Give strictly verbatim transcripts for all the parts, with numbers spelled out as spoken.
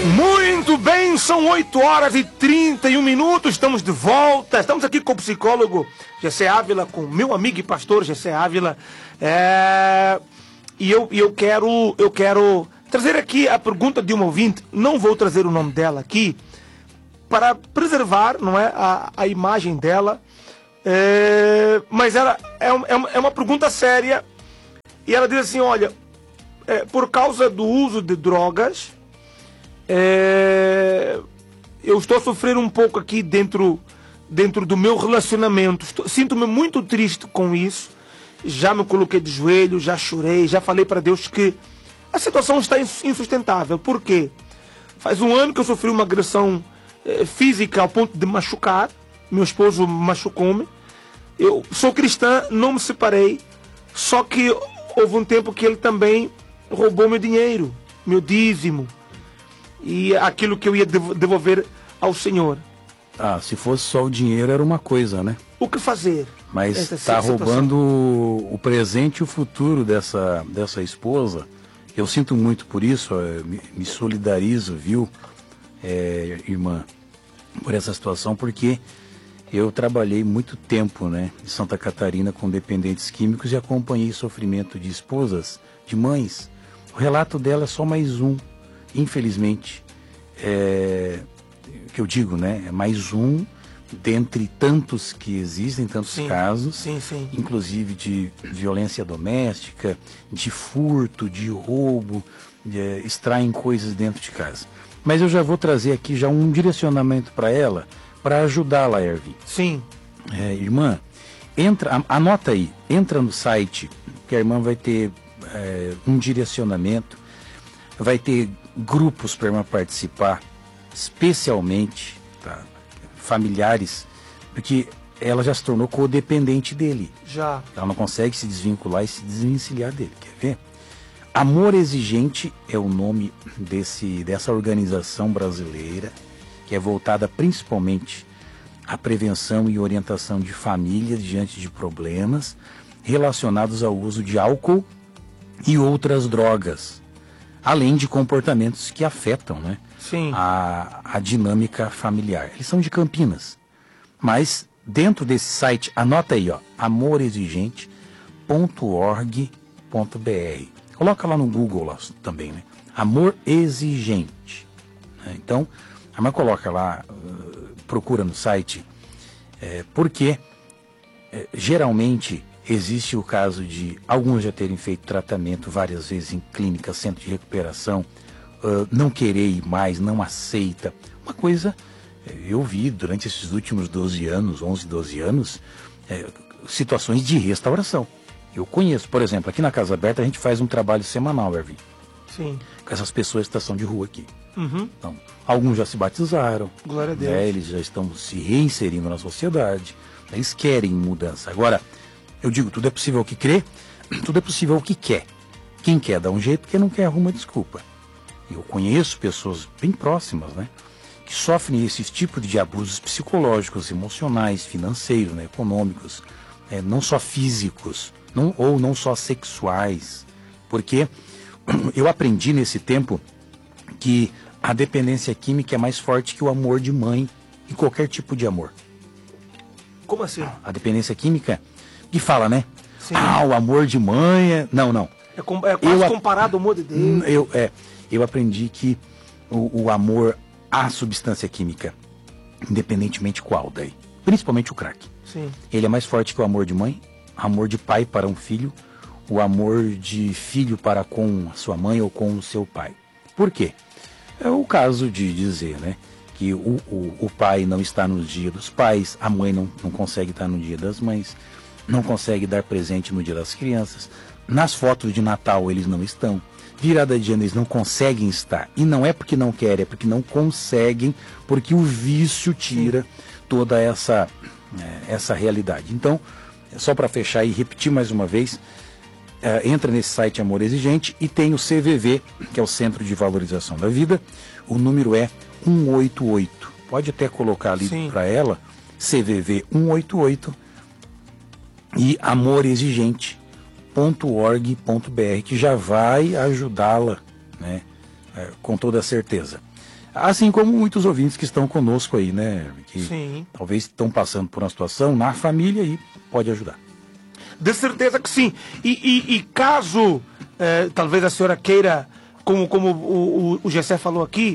Muito bem, são oito horas e trinta e um minutos, estamos de volta, estamos aqui com o psicólogo Gessé Ávila, com meu amigo e pastor Gessé Ávila, é... e eu, eu, quero, eu quero trazer aqui a pergunta de uma ouvinte, não vou trazer o nome dela aqui, para preservar, não é, a, a imagem dela, é... mas ela é, é uma pergunta séria, e ela diz assim, olha, é, por causa do uso de drogas, É, eu estou a sofrer um pouco aqui dentro, dentro do meu relacionamento. Estou, sinto-me muito triste com isso. Já me coloquei de joelho, já chorei, já falei para Deus que a situação está insustentável. Por quê? Faz um ano que eu sofri uma agressão eh, física ao ponto de machucar. Meu esposo machucou-me. Eu sou cristã, não me separei. Só que houve um tempo que ele também roubou meu dinheiro, meu dízimo. E aquilo que eu ia devolver ao Senhor. Ah, se fosse só o dinheiro era uma coisa, né? O que fazer? Mas está roubando o presente e o futuro dessa, dessa esposa. Eu sinto muito por isso, me, me solidarizo, viu, é, irmã, por essa situação, porque eu trabalhei muito tempo, né, em Santa Catarina com dependentes químicos e acompanhei sofrimento de esposas, de mães. O relato dela é só mais um. Infelizmente, é, que eu digo, né, é mais um dentre tantos que existem, tantos sim, casos, sim, sim. inclusive de violência doméstica, de furto, de roubo, de, é, extraem coisas dentro de casa. Mas eu já vou trazer aqui já um direcionamento para ela, para ajudá-la, Ervin. Sim. É, irmã, entra, anota aí, entra no site, que a irmã vai ter é, um direcionamento, vai ter grupos para irmã participar, especialmente tá, familiares, porque ela já se tornou codependente dele. Já. Ela não consegue se desvincular e se desvencilhar dele. Quer ver? Amor Exigente é o nome desse, dessa organização brasileira, que é voltada principalmente à prevenção e orientação de famílias diante de problemas relacionados ao uso de álcool e outras drogas, além de comportamentos que afetam, né, Sim. a, a dinâmica familiar. Eles são de Campinas, mas dentro desse site, anota aí, ó, amor exigente ponto org ponto br. Coloca lá no Google lá, também, né? Amor Exigente. Então, a mãe coloca lá, uh, procura no site, é, porque é, geralmente existe o caso de alguns já terem feito tratamento várias vezes em clínica, centro de recuperação, uh, não querer ir mais, não aceita. Uma coisa, eu vi durante esses últimos doze anos, onze, doze anos, é, situações de restauração. Eu conheço, por exemplo, aqui na Casa Aberta a gente faz um trabalho semanal, Ervin. Sim. Com essas pessoas que estão de rua aqui. Uhum. Então, alguns já se batizaram. Glória a Deus. Né, eles já estão se reinserindo na sociedade. Eles querem mudança. Agora, eu digo, tudo é possível o que crê, tudo é possível o que quer. Quem quer dá um jeito, quem não quer arruma desculpa. Eu conheço pessoas bem próximas, né, que sofrem esses tipos de abusos psicológicos, emocionais, financeiros, né, econômicos, é, não só físicos, não, ou não só sexuais. Porque eu aprendi nesse tempo que a dependência química é mais forte que o amor de mãe e qualquer tipo de amor. Como assim? A dependência química, que fala, né? Sim. Ah, o amor de mãe é... Não, não. É, com, é quase eu, comparado ao amor de Deus. Eu, é, eu aprendi que o, o amor à substância química, independentemente qual daí, principalmente o crack, Sim. ele é mais forte que o amor de mãe, amor de pai para um filho, o amor de filho para com a sua mãe ou com o seu pai. Por quê? É o caso de dizer, né, que o, o, o pai não está no dia dos pais, a mãe não, não consegue estar no dia das mães, não consegue dar presente no dia das crianças, nas fotos de Natal eles não estão, virada de ano eles não conseguem estar, e não é porque não querem, é porque não conseguem, porque o vício tira toda essa, é, essa realidade. Então, só para fechar e repetir mais uma vez, é, entra nesse site Amor Exigente e tem o C V V, que é o Centro de Valorização da Vida, o número é um oito oito. Pode até colocar ali para ela, C V V um oito oito e amor exigente ponto org ponto br, que já vai ajudá-la, né, é, com toda certeza. Assim como muitos ouvintes que estão conosco aí, né? Que sim. talvez estão passando por uma situação na família e pode ajudar. De certeza que sim. E, e, e caso, eh, talvez a senhora queira, como, como o, o, o Gessé falou aqui,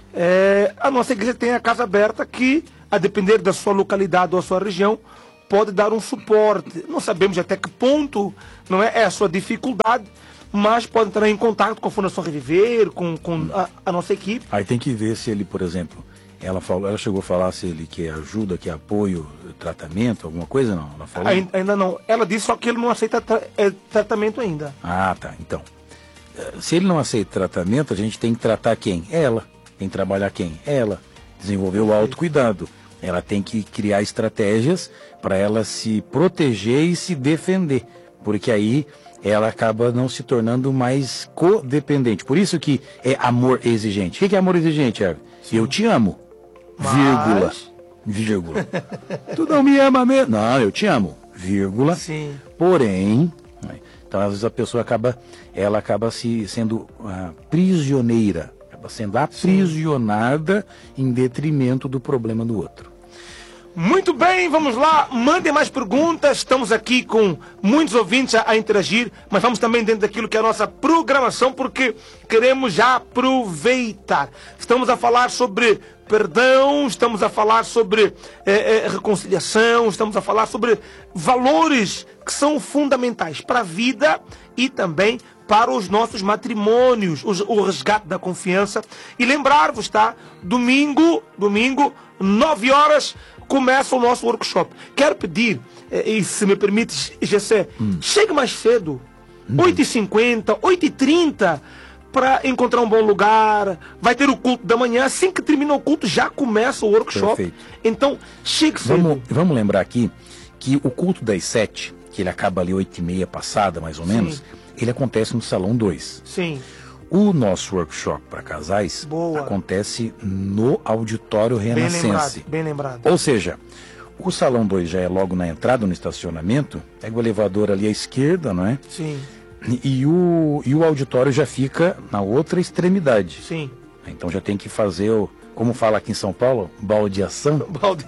eh, a nossa igreja tem a casa aberta que, a depender da sua localidade ou da sua região, pode dar um suporte. Não sabemos até que ponto não é, é a sua dificuldade, mas pode entrar em contato com a Fundação Reviver, com, com a, a nossa equipe. Aí tem que ver se ele, por exemplo, ela falou, ela chegou a falar se ele quer ajuda, quer apoio, tratamento, alguma coisa, não? Ela falou? Ainda, ainda não. Ela disse só que ele não aceita tra é, tratamento ainda. Ah, tá. Então, se ele não aceita tratamento, a gente tem que tratar quem? Ela. Tem que trabalhar quem? Ela. Desenvolver o autocuidado. Ela tem que criar estratégias para ela se proteger e se defender. Porque aí ela acaba não se tornando mais codependente. Por isso que é amor exigente. O que é amor exigente, Hervé? Eu te amo. Mas... Vírgula. Vírgula. Tu não me ama mesmo? Não, eu te amo. Vírgula. Sim. Porém, então às vezes a pessoa acaba, ela acaba se sendo uh, prisioneira, acaba sendo aprisionada Sim. em detrimento do problema do outro. Muito bem, vamos lá, mandem mais perguntas, estamos aqui com muitos ouvintes a, a interagir, mas vamos também dentro daquilo que é a nossa programação, porque queremos já aproveitar. Estamos a falar sobre perdão, estamos a falar sobre é, é, reconciliação, estamos a falar sobre valores que são fundamentais para a vida e também para os nossos matrimônios, os, o resgate da confiança. E lembrar-vos, tá? Domingo, domingo, nove horas, começa o nosso workshop. Quero pedir, e se me permite, Gessé, hum. chegue mais cedo, hum. oito e cinquenta, oito e trinta, para encontrar um bom lugar. Vai ter o culto da manhã, assim que termina o culto já começa o workshop. Perfeito. Então, chegue cedo. Vamos, vamos lembrar aqui que o culto das sete, que ele acaba ali oito e meia passada, mais ou menos, Sim. ele acontece no Salão dois. Sim. O nosso workshop para casais Boa. acontece no Auditório Renascense. Bem lembrado, bem lembrado. Ou seja, o Salão dois já é logo na entrada, no estacionamento, pega o elevador ali à esquerda, não é? Sim. E o, e o auditório já fica na outra extremidade. Sim. Então já tem que fazer, o, como fala aqui em São Paulo, baldeação. Balde...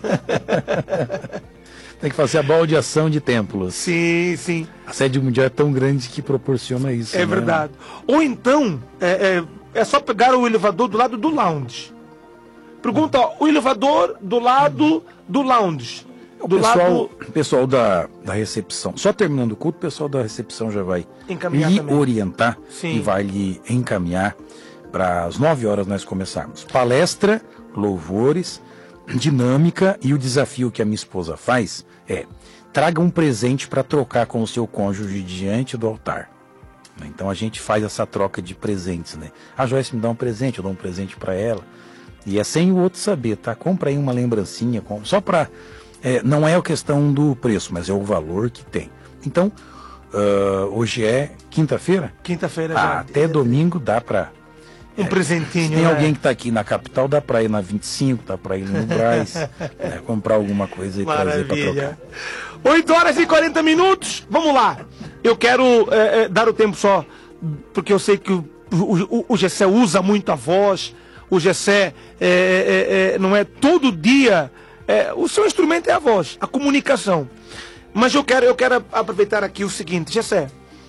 Tem que fazer a baldeação de templos. Sim, sim. A sede mundial é tão grande que proporciona isso. É né? verdade. Ou então, é, é, é só pegar o elevador do lado do lounge. Pergunta, ó, o elevador do lado do lounge. Do o pessoal, lado... pessoal da, da recepção. Só terminando o culto, o pessoal da recepção já vai encaminhar lhe também. orientar Sim. e vai lhe encaminhar para as nove horas nós começarmos. Palestra, louvores, dinâmica, e o desafio que a minha esposa faz é: traga um presente para trocar com o seu cônjuge diante do altar. Então a gente faz essa troca de presentes, né? A Joyce me dá um presente, eu dou um presente para ela. E é sem o outro saber, tá? Compra aí uma lembrancinha, só para... É, não é a questão do preço, mas é o valor que tem. Então, uh, hoje é quinta-feira? Quinta-feira ah, já. Até domingo dá para... Um é, presentinho. Se tem né? alguém que está aqui na capital, dá para ir na vinte e cinco, dá para ir no Brás, é, comprar alguma coisa e trazer para trocar. oito horas e quarenta minutos, vamos lá. Eu quero é, é, dar o tempo só, porque eu sei que o, o, o Gessé usa muito a voz, o Gessé é, é, é, não é todo dia, é, o seu instrumento é a voz, a comunicação. Mas eu quero, eu quero aproveitar aqui o seguinte, Gessé,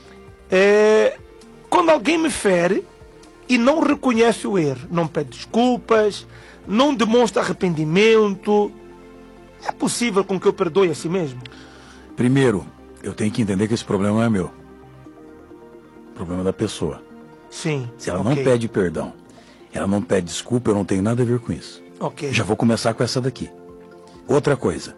é, quando alguém me fere e não reconhece o erro, não pede desculpas, não demonstra arrependimento, é possível com que eu perdoe a si mesmo? Primeiro, eu tenho que entender que esse problema não é meu. O problema é da pessoa. Sim. Se ela okay. não pede perdão, ela não pede desculpa, eu não tenho nada a ver com isso. Ok. Já vou começar com essa daqui. Outra coisa.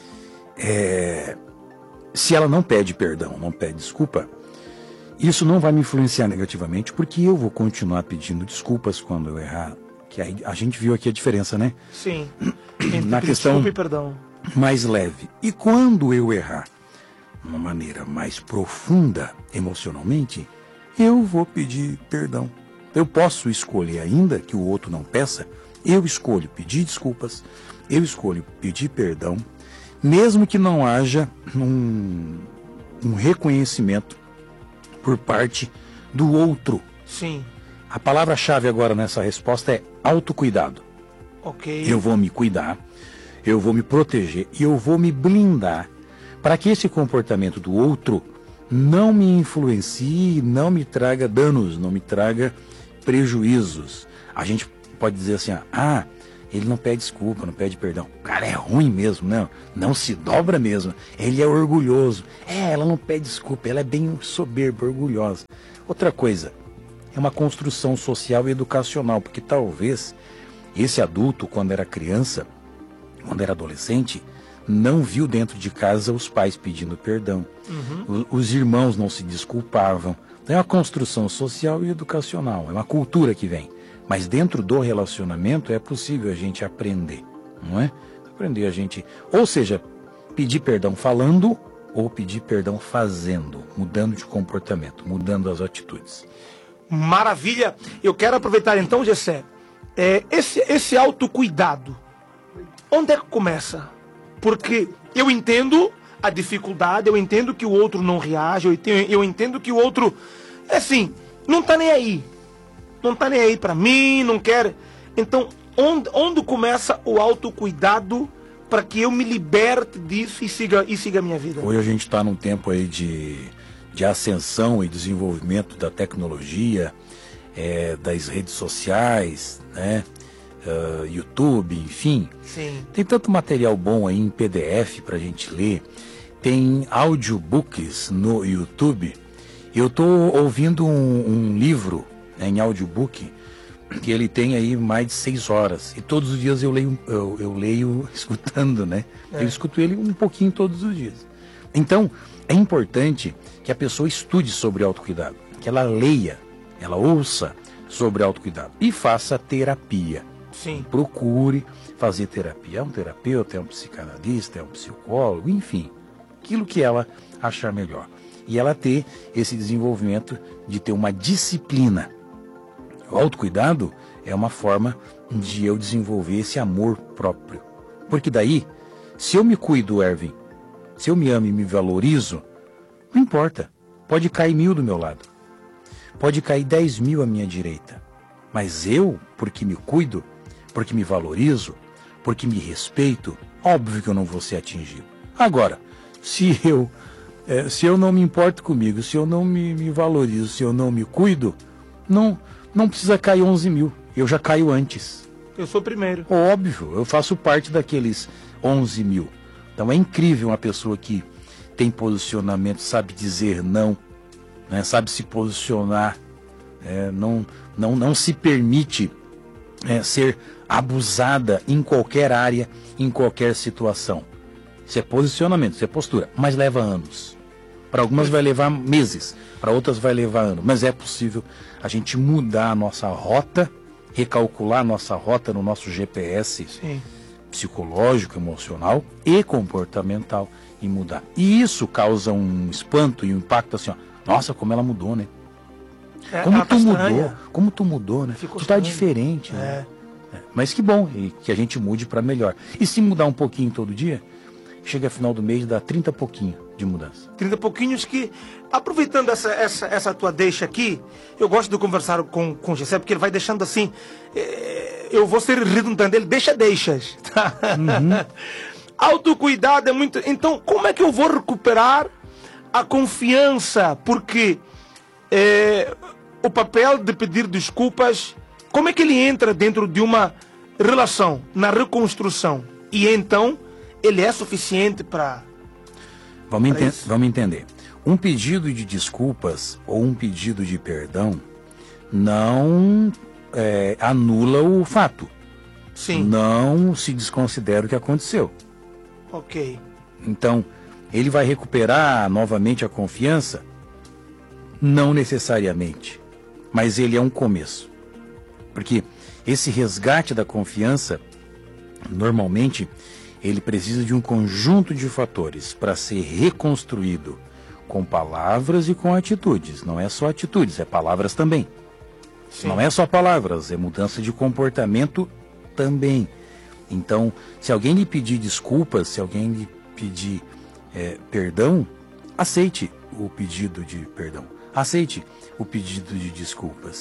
É... Se ela não pede perdão, não pede desculpa, isso não vai me influenciar negativamente, porque eu vou continuar pedindo desculpas quando eu errar. Que aí a gente viu aqui a diferença, né? Sim. Na questão desculpa e perdão. mais leve. E quando eu errar de uma maneira mais profunda emocionalmente, eu vou pedir perdão. Eu posso escolher, ainda que o outro não peça, eu escolho pedir desculpas, eu escolho pedir perdão, mesmo que não haja um, um reconhecimento por parte do outro. Sim. A palavra-chave agora nessa resposta é autocuidado. Ok. Eu vou me cuidar, eu vou me proteger e eu vou me blindar para que esse comportamento do outro não me influencie, não me traga danos, não me traga prejuízos. A gente pode dizer assim, ah, ele não pede desculpa, não pede perdão. O cara é ruim mesmo, não, não se dobra mesmo. Ele é orgulhoso. É, ela não pede desculpa, ela é bem soberba, orgulhosa. Outra coisa, é uma construção social e educacional, porque talvez esse adulto, quando era criança, quando era adolescente, não viu dentro de casa os pais pedindo perdão. Uhum. O, os irmãos não se desculpavam. É uma construção social e educacional, é uma cultura que vem. Mas dentro do relacionamento é possível a gente aprender, não é? Aprender a gente, ou seja, pedir perdão falando ou pedir perdão fazendo, mudando de comportamento, mudando as atitudes. Maravilha! Eu quero aproveitar então, Gessé, é, esse, esse autocuidado, onde é que começa? Porque eu entendo a dificuldade, eu entendo que o outro não reage, eu entendo, eu entendo que o outro, assim, não tá nem aí. Não tá nem aí pra mim, não quer. Então, onde, onde começa o autocuidado para que eu me liberte disso e siga, e siga a minha vida? Hoje a gente está num tempo aí de, de ascensão e desenvolvimento da tecnologia, é, das redes sociais, né? Uh, YouTube, enfim. Sim. Tem tanto material bom aí em P D F pra gente ler. Tem audiobooks no YouTube. Eu tô ouvindo um, um livro, né, em audiobook, que ele tem aí mais de seis horas. E todos os dias eu leio, eu, eu leio escutando, né? É. Eu escuto ele um pouquinho todos os dias. Então, é importante que a pessoa estude sobre autocuidado, que ela leia, ela ouça sobre autocuidado e faça terapia. Sim. Procure fazer terapia. É um terapeuta, é um psicanalista, é um psicólogo, enfim, aquilo que ela achar melhor. E ela ter esse desenvolvimento de ter uma disciplina. O autocuidado é uma forma de eu desenvolver esse amor próprio. Porque daí, se eu me cuido, Erwin, se eu me amo e me valorizo, não importa. Pode cair mil do meu lado. Pode cair dez mil à minha direita. Mas eu, porque me cuido, porque me valorizo, porque me respeito, óbvio que eu não vou ser atingido. Agora, se eu, é, se eu não me importo comigo, se eu não me, me valorizo, se eu não me cuido, não, não precisa cair onze mil, eu já caio antes. Eu sou o primeiro. Óbvio, eu faço parte daqueles onze mil. Então é incrível uma pessoa que tem posicionamento, sabe dizer não, né, sabe se posicionar, é, não, não, não se permite é, ser abusada em qualquer área, em qualquer situação. Isso é posicionamento, isso é postura, mas leva anos. Para algumas vai levar meses, para outras vai levar anos, mas é possível a gente mudar a nossa rota, recalcular a nossa rota no nosso G P S Sim. psicológico, emocional e comportamental e mudar. E isso causa um espanto e um impacto assim, ó, nossa, como ela mudou, né? É, como tu tá mudou, estranha. como tu mudou, né? Ficou tu tá estranho. diferente, né? É. É. Mas que bom e que a gente mude para melhor. E se mudar um pouquinho todo dia, chega a final do mês e dá trinta pouquinho de mudança. trinta pouquinhos que, aproveitando essa, essa, essa tua deixa aqui, eu gosto de conversar com, com o Gessé, porque ele vai deixando assim, é, eu vou ser redundante, ele deixa deixas. Tá? Uhum. Autocuidado é muito... Então, como é que eu vou recuperar a confiança? Porque é, o papel de pedir desculpas, como é que ele entra dentro de uma relação, na reconstrução? E então, ele é suficiente para... Vamos, enten vamos entender. Um pedido de desculpas ou um pedido de perdão não é, anula o fato. Sim. Não se desconsidera o que aconteceu. Ok. Então, ele vai recuperar novamente a confiança? Não necessariamente. Mas ele é um começo. Porque esse resgate da confiança, normalmente, ele precisa de um conjunto de fatores para ser reconstruído com palavras e com atitudes. Não é só atitudes, é palavras também. Sim. Não é só palavras, é mudança de comportamento também. Então, se alguém lhe pedir desculpas, se alguém lhe pedir é, perdão, aceite o pedido de perdão. Aceite o pedido de desculpas.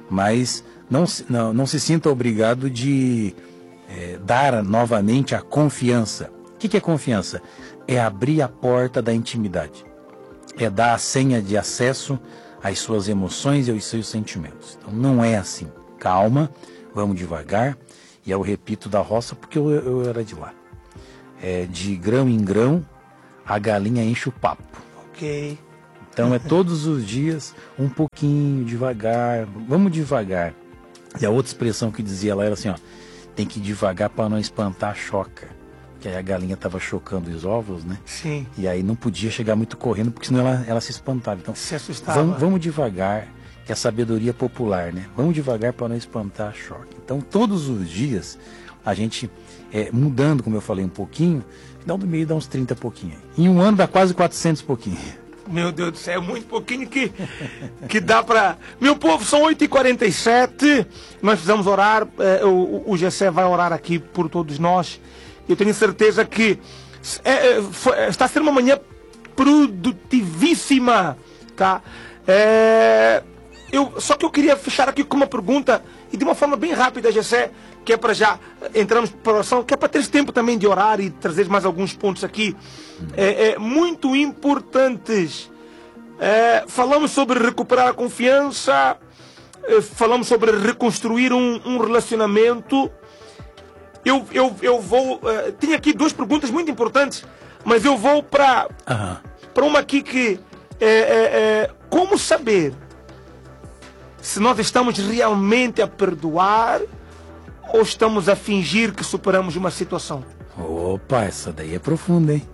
mas não, se- não, não se sinta obrigado de é, dar novamente a confiança. O que, que é confiança? É abrir a porta da intimidade. É dar a senha de acesso às suas emoções e aos seus sentimentos. Então não é assim. Calma, vamos devagar. E eu repito da roça porque eu, eu era de lá. É, de grão em grão, a galinha enche o papo. Ok. Então é todos os dias, um pouquinho, devagar. Vamos devagar. E a outra expressão que dizia lá era assim, ó, tem que ir devagar para não espantar a choca. Que aí a galinha estava chocando os ovos, né? Sim. E aí não podia chegar muito correndo, porque senão ela, ela se espantava. Então, Se assustava. vamos, vamos devagar, que é a sabedoria popular, né? Vamos devagar para não espantar a choque. Então, todos os dias, a gente é, mudando, como eu falei, um pouquinho, final do meio dá uns trinta pouquinho. Em um ano dá quase quatrocentos pouquinho. Meu Deus do céu, é muito pouquinho que, que dá pra... Meu povo, são oito e quarenta e sete, nós precisamos orar, eh, o, o Gessé vai orar aqui por todos nós. Eu tenho certeza que é, é, foi, está sendo uma manhã produtivíssima, tá? É, eu, só que eu queria fechar aqui com uma pergunta, e de uma forma bem rápida, Gessé, que é para já entrarmos para a oração, que é para ter tempo também de orar e trazer mais alguns pontos aqui é, é, muito importantes. É, falamos sobre recuperar a confiança, é, falamos sobre reconstruir um, um relacionamento. Eu, eu, eu vou... Uh, tenho aqui duas perguntas muito importantes, mas eu vou para Aham. para uma aqui que é, é, é, como saber se nós estamos realmente a perdoar ou estamos a fingir que superamos uma situação? Opa, essa daí é profunda, hein?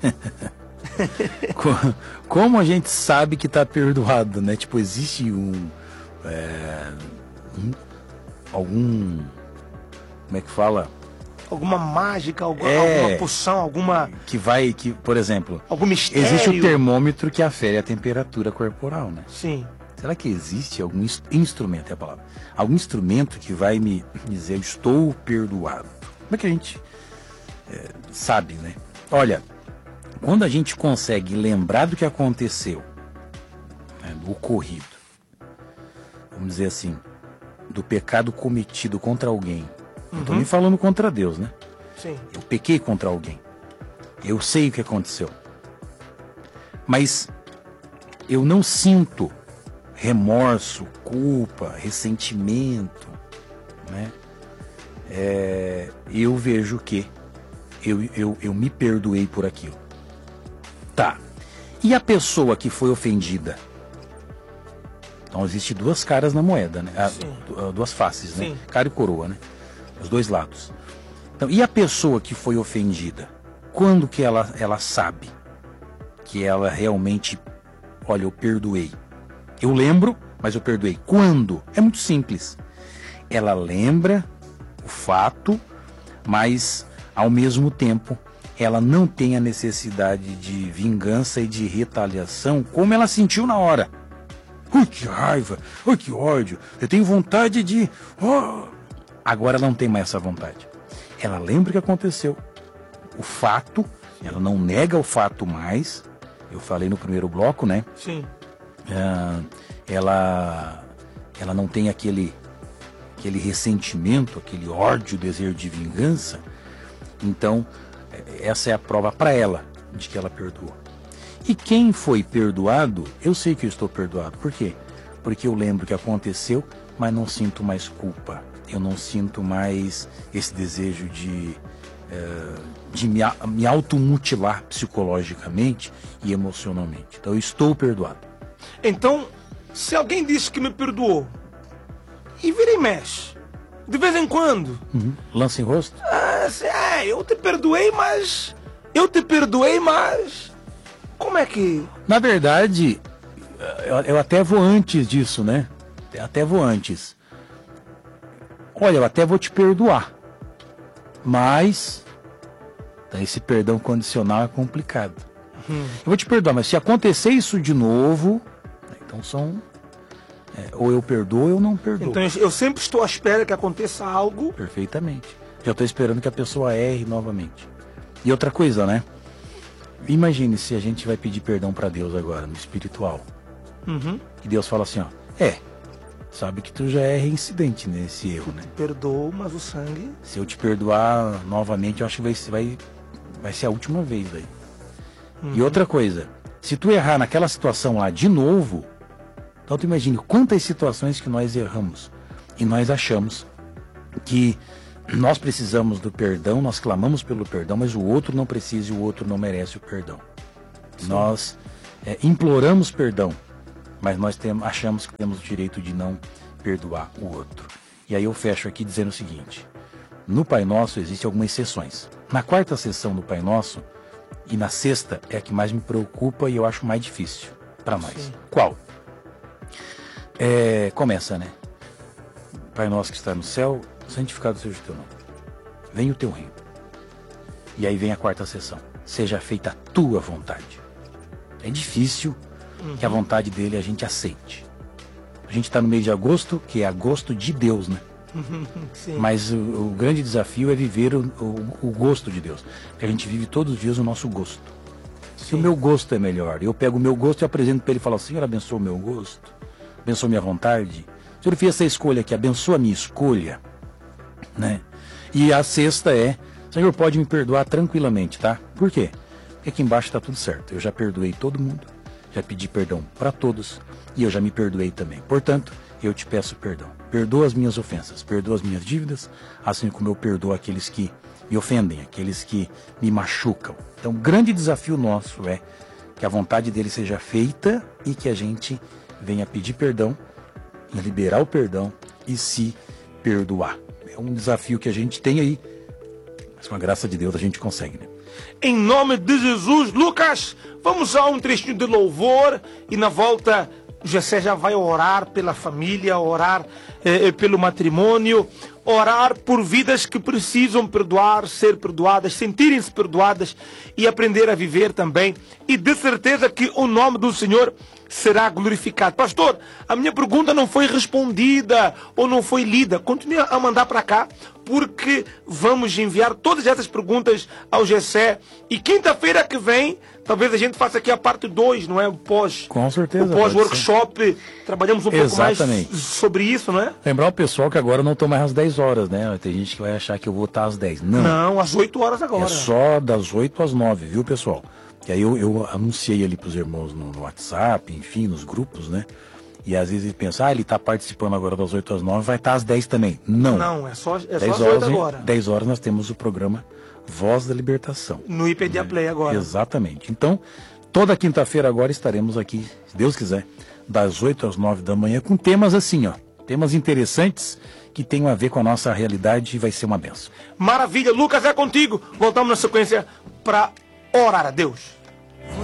Co- Como a gente sabe que está perdoado, né? Tipo, existe um, é, um... algum... Como é que fala? Alguma mágica, alguma, É. alguma poção, alguma, Que vai, que, por exemplo, algum mistério? existe o termômetro que afere a temperatura corporal, né? Sim. Será que existe algum ins- instrumento, é a palavra, algum instrumento que vai me dizer eu estou perdoado? Como é que a gente é, sabe, né? Olha, quando a gente consegue lembrar do que aconteceu, né, do ocorrido, vamos dizer assim, do pecado cometido contra alguém, não estou nem falando contra Deus, né? Sim. Eu pequei contra alguém. Eu sei o que aconteceu. Mas eu não sinto remorso, culpa, ressentimento, né? É, eu vejo que eu, eu, eu me perdoei por aquilo. Tá. E a pessoa que foi ofendida? Então existe duas caras na moeda, né? Ah, Sim. du- duas faces, né? Sim. Cara e coroa, né? Os dois lados. Então, e a pessoa que foi ofendida? Quando que ela, ela sabe que ela realmente, olha, eu perdoei? Eu lembro, mas eu perdoei. Quando? É muito simples. Ela lembra o fato, mas ao mesmo tempo ela não tem a necessidade de vingança e de retaliação como ela sentiu na hora. Ui, que raiva, ui, que ódio, eu tenho vontade de... Oh. Agora ela não tem mais essa vontade. Ela lembra o que aconteceu. O fato, ela não nega o fato mais. Eu falei no primeiro bloco, né? Sim. Ah, ela, ela não tem aquele, aquele ressentimento, aquele ódio, desejo de vingança. Então, essa é a prova para ela de que ela perdoou. E quem foi perdoado, eu sei que eu estou perdoado. Por quê? Porque eu lembro o que aconteceu, mas não sinto mais culpa. Eu não sinto mais esse desejo de, eh, de me, a- me automutilar psicologicamente e emocionalmente. Então eu estou perdoado. Então, se alguém disse que me perdoou e vira e mexe, de vez em quando, Uhum. Lança em rosto? ah, se- é, eu te perdoei, mas... Eu te perdoei, mas... Como é que... Na verdade, eu, eu até vou antes disso, né? Até vou antes. Olha, eu até vou te perdoar. Mas tá, esse perdão condicional é complicado. Eu vou te perdoar, mas se acontecer isso de novo, né, então são... é, ou eu perdoo ou eu não perdoo. Então eu sempre estou à espera que aconteça algo. Perfeitamente. Já estou esperando que a pessoa erre novamente. E outra coisa, né? Imagine se a gente vai pedir perdão para Deus agora, no espiritual. Uhum. E Deus fala assim, ó, é, sabe que tu já é reincidente nesse erro, né? Perdoo, mas o sangue... Se eu te perdoar novamente, eu acho que vai, vai, vai ser a última vez aí. Uhum. E outra coisa, se tu errar naquela situação lá de novo, então tu imagine quantas situações que nós erramos e nós achamos que nós precisamos do perdão, nós clamamos pelo perdão, mas o outro não precisa e o outro não merece o perdão. Sim. Nós é, imploramos perdão, mas nós tem, achamos que temos o direito de não perdoar o outro. E aí eu fecho aqui dizendo o seguinte: no Pai Nosso existem algumas sessões. Na quarta sessão do Pai Nosso e na sexta é a que mais me preocupa e eu acho mais difícil para nós. Sim. Qual? É, começa, né? Pai Nosso que está no céu, santificado seja o teu nome. Venha o teu reino. E aí vem a quarta sessão. Seja feita a tua vontade. É difícil uhum. que a vontade dele a gente aceite. A gente está no mês de agosto, que é agosto de Deus, né? Sim. Mas o, o grande desafio é viver o, o, o gosto de Deus. Porque a gente vive todos os dias o nosso gosto. Se Sim. o meu gosto é melhor, eu pego o meu gosto e apresento para ele e falo: Senhor, abençoa o meu gosto, abençoa a minha vontade. Se ele fez essa escolha aqui, abençoa a minha escolha, né? E a sexta é: Senhor, pode me perdoar tranquilamente, tá? Por quê? Porque aqui embaixo está tudo certo. Eu já perdoei todo mundo, já pedi perdão para todos e eu já me perdoei também. Portanto, eu te peço perdão. Perdoa as minhas ofensas, perdoa as minhas dívidas, assim como eu perdoo aqueles que me ofendem, aqueles que me machucam. Então, o grande desafio nosso é que a vontade dele seja feita e que a gente venha pedir perdão, liberar o perdão e se perdoar. É um desafio que a gente tem aí, mas com a graça de Deus a gente consegue, né? Em nome de Jesus, Lucas, vamos a um trechinho de louvor e na volta o Gessé já vai orar pela família, orar eh, pelo matrimônio, orar por vidas que precisam perdoar, ser perdoadas, sentirem-se perdoadas e aprender a viver também. E de certeza que o nome do Senhor será glorificado. Pastor, a minha pergunta não foi respondida ou não foi lida. Continue a mandar para cá, porque vamos enviar todas essas perguntas ao Gessé. E quinta-feira que vem, talvez a gente faça aqui a parte dois, não é? O pós, Com certeza. O pós-workshop. Trabalhamos um Exatamente. pouco mais sobre isso, não é? Lembrar o pessoal que agora eu não estou mais às dez horas, né? Tem gente que vai achar que eu vou estar às dez. Não. Não, às oito horas agora. É só das oito às nove, viu, pessoal? E aí eu, eu anunciei ali para os irmãos no, no WhatsApp, enfim, nos grupos, né? E às vezes eles pensam: ah, ele está participando agora das oito às nove, vai estar às dez também. Não. Não, é só, é dez só às oito horas, agora. dez horas nós temos o programa Voz da Libertação. No I P D A Play agora. Exatamente. Então, toda quinta-feira agora estaremos aqui, se Deus quiser, das oito às nove da manhã, com temas assim, ó. Temas interessantes que tenham a ver com a nossa realidade e vai ser uma benção. Maravilha. Lucas, é contigo. Voltamos na sequência para orar a Deus.